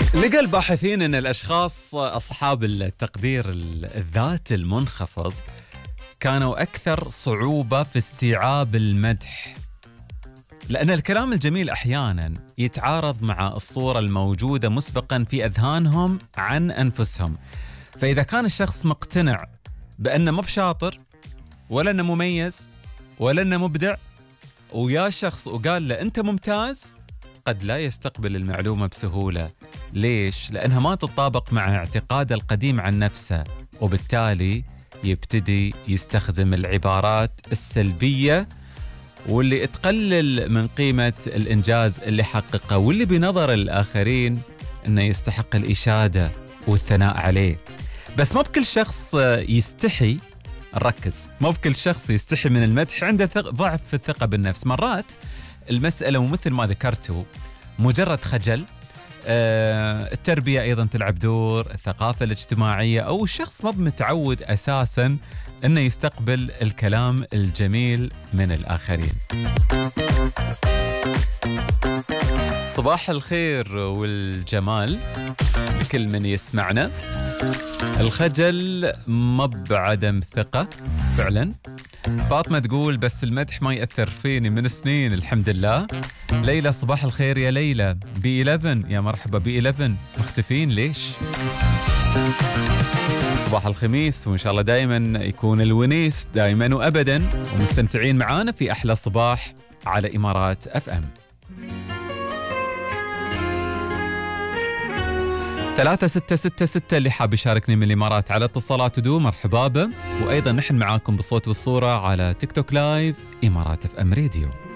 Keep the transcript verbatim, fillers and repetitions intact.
لقى الباحثين أن الأشخاص أصحاب التقدير الذاتي المنخفض كانوا أكثر صعوبة في استيعاب المدح، لأن الكلام الجميل أحياناً يتعارض مع الصورة الموجودة مسبقاً في أذهانهم عن أنفسهم. فإذا كان الشخص مقتنع بأنه مو بشاطر ولا أنه مميز ولا أنه مبدع، ويا شخص وقال له أنت ممتاز، قد لا يستقبل المعلومة بسهولة. ليش؟ لأنها ما تتطابق مع اعتقاده القديم عن نفسه، وبالتالي يبتدي يستخدم العبارات السلبية واللي تقلل من قيمة الإنجاز اللي حققه، واللي بنظر الآخرين أنه يستحق الإشادة والثناء عليه. بس ما بكل شخص يستحي، نركز، ما بكل شخص يستحي من المدح، عنده ضعف في الثقة بالنفس. مرات المسألة ومثل ما ذكرته مجرد خجل، آه، التربية أيضا تلعب دور، الثقافة الاجتماعية، أو الشخص ما متعود أساسا أنه يستقبل الكلام الجميل من الآخرين. صباح الخير والجمال لكل من يسمعنا. الخجل ما بعدم ثقة فعلا. فاطمة تقول بس المدح ما يأثر فيني من سنين الحمد لله. ليلى صباح الخير يا ليلى. بي إحدى عشر يا مرحبا بي إحدى عشر، مختفين ليش؟ صباح الخميس، وإن شاء الله دائما يكون الونيس دائما وأبدا، ومستمتعين معانا في أحلى صباح على إمارات أف أم. ثلاثة ستة ستة ستة اللي حاب يشاركني من الإمارات على اتصالات ودو مرحبا به، وأيضا نحن معاكم بالصوت والصورة على تيك توك لايف إمارات أف أم راديو.